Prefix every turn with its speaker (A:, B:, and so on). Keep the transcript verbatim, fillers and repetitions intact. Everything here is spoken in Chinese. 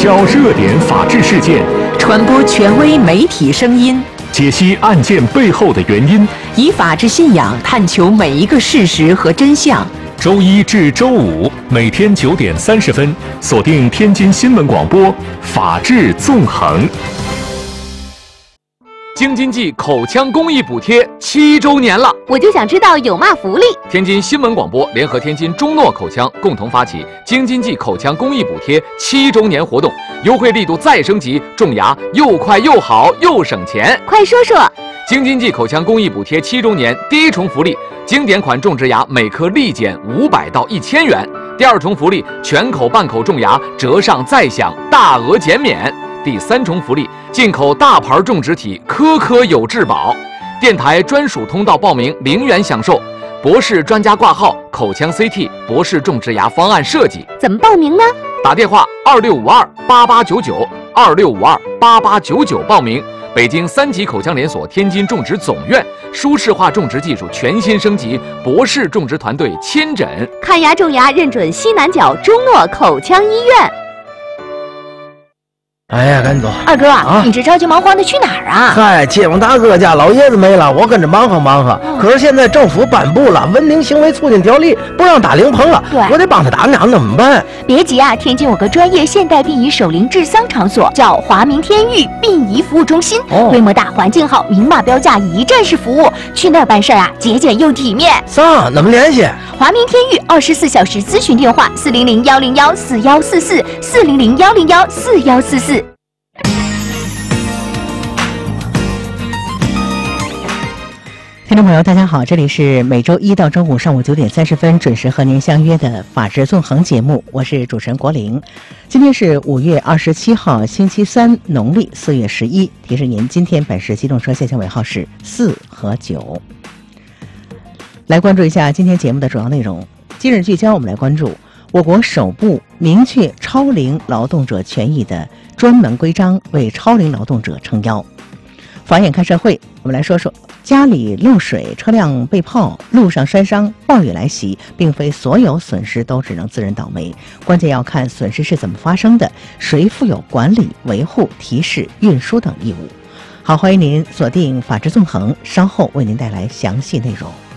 A: 焦热点法治事件，
B: 传播权威媒体声音，
A: 解析案件背后的原因，
B: 以法治信仰探求每一个事实和真相。
A: 周一至周五每天九点三十分，锁定天津新闻广播《法治纵横》。
C: 京津冀口腔公益补贴七周年了，
D: 我就想知道有嘛福利。
C: 天津新闻广播联合天津中诺口腔共同发起京津冀口腔公益补贴七周年活动，优惠力度再升级，种牙又快又好又省钱。
D: 快说说！
C: 京津冀口腔公益补贴七周年第一重福利，经典款种植牙每颗立减五百到一千元；第二重福利，全口半口种牙折上再享大额减免；第三重福利，进口大牌种植体，颗颗有质保。电台专属通道报名零元享受，博士专家挂号，口腔 C T 博士种植牙方案设计。
D: 怎么报名呢？
C: 打电话二六五二八八九九二六五二八八九九报名。北京三级口腔连锁天津种植总院舒适化种植技术全新升级，博士种植团队亲诊
D: 看牙种牙认准西南角中诺口腔医院。
E: 哎呀，赶紧走！
D: 二哥
E: 啊，
D: 你这着急忙慌的去哪儿啊？
E: 嗨，街坊大哥家老爷子没了，我跟着忙活忙活。
D: 嗯、
E: 可是现在政府颁布了《文明行为促进条例》，不让打灵棚了，
D: 对，
E: 我得帮他打两，怎么办？
D: 别急啊，天津有个专业现代殡仪守灵治丧场所，叫华明天域殡仪服务中心，
E: 哦、
D: 规模大，环境好，明码标价，一站式服务。去那儿办事啊，节俭又体面。
E: 上，怎么联系？
D: 华明天域二十四小时咨询电话：四零零幺零幺四幺四四四零零幺零幺四幺四四。
F: 听众朋友大家好，这里是每周一到周五上午九点三十分准时和您相约的法治纵横节目，我是主持人国玲。今天是五月二十七号星期三，农历四月十一。提示您，今天本市机动车限行尾号是四和九。来关注一下今天节目的主要内容。今日聚焦，我们来关注我国首部明确超龄劳动者权益的专门规章，为超龄劳动者撑腰。法眼看社会，我们来说说家里漏水、车辆被泡、路上摔伤、暴雨来袭，并非所有损失都只能自认倒霉，关键要看损失是怎么发生的，谁负有管理、维护、提示、运输等义务。好，欢迎您锁定法治纵横，稍后为您带来详细内容。